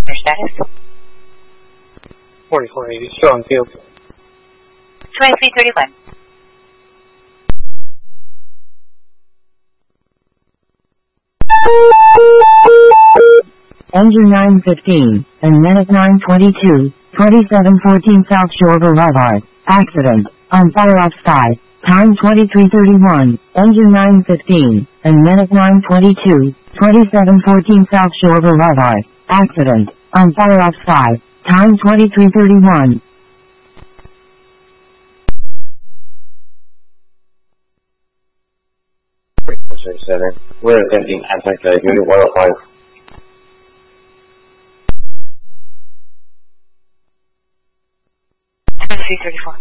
Your status? 4480, still on field. 2331. Engine 915, and Medic 922, 2714 South Shore Boulevard. Accident, on fire off sky. Time 2331, Engine 915, and Medic 922, 2714 South Shore Boulevard. Accident, on fire off sky. Time 2331. We're attempting contact Unit 105. 2334.